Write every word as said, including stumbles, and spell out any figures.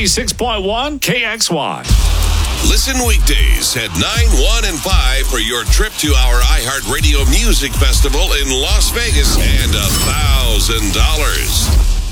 ninety-six point one K X Y. Listen weekdays at nine, one, and five for your trip to our iHeartRadio Music Festival in Las Vegas and a thousand dollars.